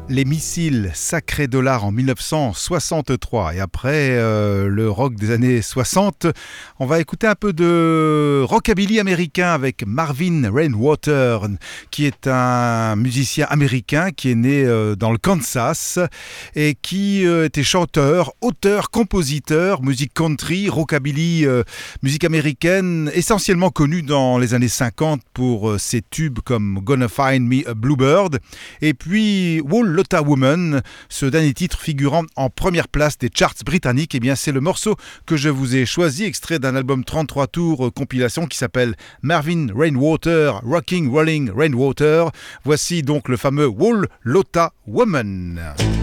Les missiles Sacré Dollar en 1963 et après le rock des années 60, on va écouter un peu de rockabilly américain avec Marvin Rainwater qui est un musicien américain qui est né dans le Kansas et qui était chanteur, auteur, compositeur, musique country, rockabilly, musique américaine essentiellement connu dans les années 50 pour ses tubes comme Gonna Find Me a Bluebird et puis Wall Lotta Woman, ce dernier titre figurant en première place des charts britanniques. Eh bien, c'est le morceau que je vous ai choisi, extrait d'un album 33 tours compilation qui s'appelle Marvin Rainwater, Rocking Rolling Rainwater. Voici donc le fameux Wall Lotta Woman.